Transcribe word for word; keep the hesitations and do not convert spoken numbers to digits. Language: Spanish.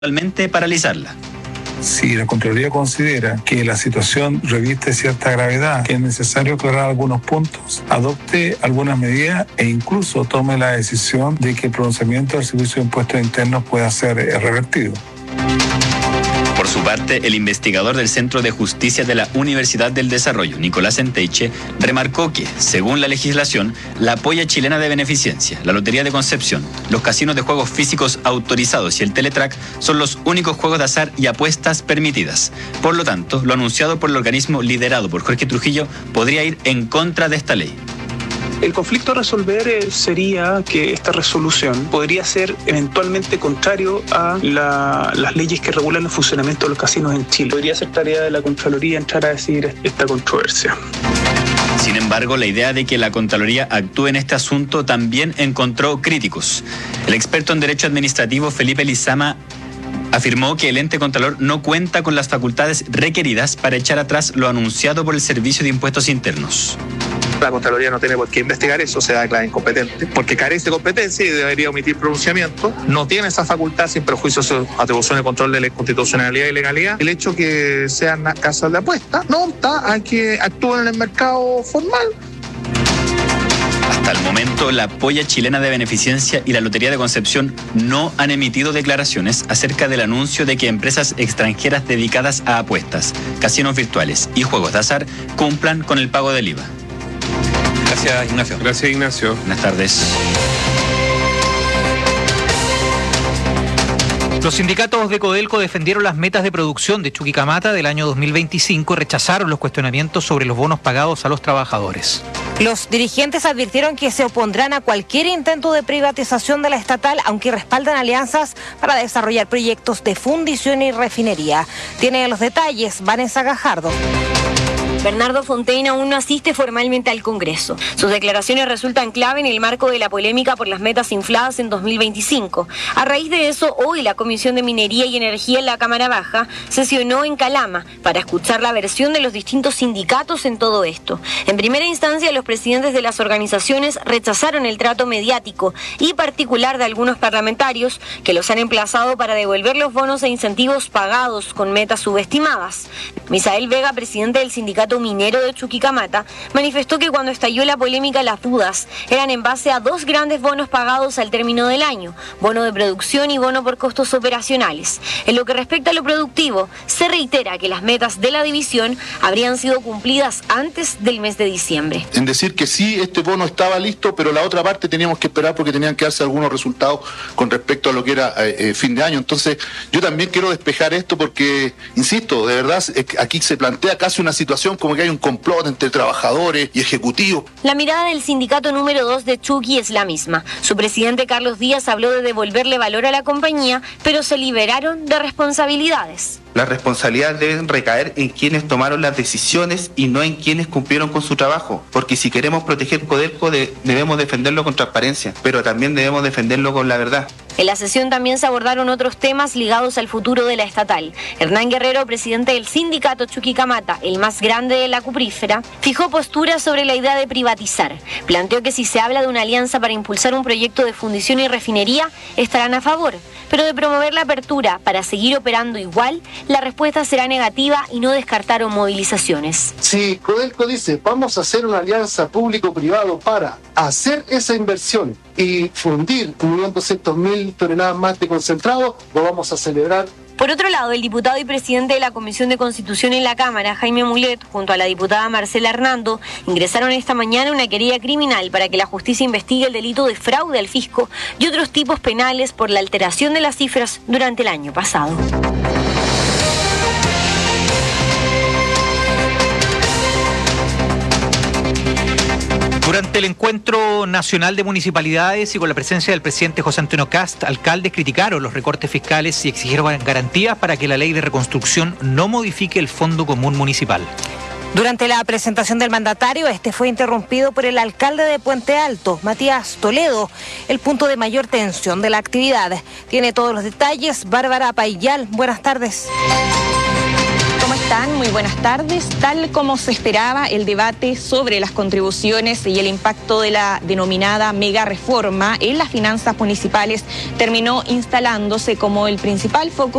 Actualmente paralizarla. Si la Contraloría considera que la situación reviste cierta gravedad, que es necesario aclarar algunos puntos, adopte algunas medidas e incluso tome la decisión de que el pronunciamiento del Servicio de Impuestos Internos pueda ser revertido. Por su parte, el investigador del Centro de Justicia de la Universidad del Desarrollo, Nicolás Enteiche, remarcó que, según la legislación, la polla chilena de beneficencia, la Lotería de Concepción, los casinos de juegos físicos autorizados y el Teletrack son los únicos juegos de azar y apuestas permitidas. Por lo tanto, lo anunciado por el organismo liderado por Jorge Trujillo podría ir en contra de esta ley. El conflicto a resolver eh, sería que esta resolución podría ser eventualmente contrario a la, las leyes que regulan el funcionamiento de los casinos en Chile. Podría ser tarea de la Contraloría entrar a decidir esta controversia. Sin embargo, la idea de que la Contraloría actúe en este asunto también encontró críticos. El experto en Derecho Administrativo Felipe Lizama afirmó que el ente contralor no cuenta con las facultades requeridas para echar atrás lo anunciado por el Servicio de Impuestos Internos. La Contraloría no tiene por qué investigar eso, se declara incompetente, porque carece de competencia y debería omitir pronunciamiento. No tiene esa facultad sin perjuicio de su atribución de control de la constitucionalidad y legalidad. El hecho que sean casas de apuesta no obsta a que actúen en el mercado formal. Hasta el momento, la polla chilena de beneficencia y la Lotería de Concepción no han emitido declaraciones acerca del anuncio de que empresas extranjeras dedicadas a apuestas, casinos virtuales y juegos de azar cumplan con el pago del I V A. Gracias, Ignacio. Gracias, Ignacio. Buenas tardes. Los sindicatos de Codelco defendieron las metas de producción de Chuquicamata del año dos mil veinticinco y rechazaron los cuestionamientos sobre los bonos pagados a los trabajadores. Los dirigentes advirtieron que se opondrán a cualquier intento de privatización de la estatal, aunque respaldan alianzas para desarrollar proyectos de fundición y refinería. Tiene los detalles Vanessa Gajardo. Bernardo Fontaine aún no asiste formalmente al Congreso. Sus declaraciones resultan clave en el marco de la polémica por las metas infladas en dos mil veinticinco. A raíz de eso, hoy la Comisión de Minería y Energía en la Cámara Baja sesionó en Calama para escuchar la versión de los distintos sindicatos en todo esto. En primera instancia, los presidentes de las organizaciones rechazaron el trato mediático y particular de algunos parlamentarios que los han emplazado para devolver los bonos e incentivos pagados con metas subestimadas. Misael Vega, presidente del sindicato minero de Chuquicamata, manifestó que cuando estalló la polémica las dudas eran en base a dos grandes bonos pagados al término del año, bono de producción y bono por costos operacionales. En lo que respecta a lo productivo, se reitera que las metas de la división habrían sido cumplidas antes del mes de diciembre. En decir que sí, este bono estaba listo, pero la otra parte teníamos que esperar porque tenían que darse algunos resultados con respecto a lo que era eh, fin de año. Entonces, yo también quiero despejar esto porque, insisto, de verdad, aquí se plantea casi una situación como que hay un complot entre trabajadores y ejecutivos. La mirada del sindicato número dos de Chuqui es la misma. Su presidente Carlos Díaz habló de devolverle valor a la compañía, pero se liberaron de responsabilidades. Las responsabilidades deben recaer en quienes tomaron las decisiones y no en quienes cumplieron con su trabajo, porque si queremos proteger Codelco de, debemos defenderlo con transparencia, pero también debemos defenderlo con la verdad. En la sesión también se abordaron otros temas ligados al futuro de la estatal. Hernán Guerrero, presidente del sindicato Chuquicamata, el más grande de la cuprífera, fijó postura sobre la idea de privatizar. Planteó que si se habla de una alianza para impulsar un proyecto de fundición y refinería, estarán a favor, pero de promover la apertura para seguir operando igual, la respuesta será negativa y no descartaron movilizaciones. Si Codelco dice vamos a hacer una alianza público-privado para hacer esa inversión y fundir un millón doscientos mil toneladas más de concentrado, lo vamos a celebrar. Por otro lado, el diputado y presidente de la Comisión de Constitución en la Cámara, Jaime Mulet, junto a la diputada Marcela Hernando, ingresaron esta mañana una querella criminal para que la justicia investigue el delito de fraude al fisco y otros tipos penales por la alteración de las cifras durante el año pasado. Durante el encuentro nacional de municipalidades y con la presencia del presidente José Antonio Kast, alcaldes criticaron los recortes fiscales y exigieron garantías para que la ley de reconstrucción no modifique el Fondo Común Municipal. Durante la presentación del mandatario, este fue interrumpido por el alcalde de Puente Alto, Matías Toledo, el punto de mayor tensión de la actividad. Tiene todos los detalles Bárbara Paillal. Buenas tardes. ¿Cómo están? Muy buenas tardes. Tal como se esperaba, el debate sobre las contribuciones y el impacto de la denominada mega reforma en las finanzas municipales terminó instalándose como el principal foco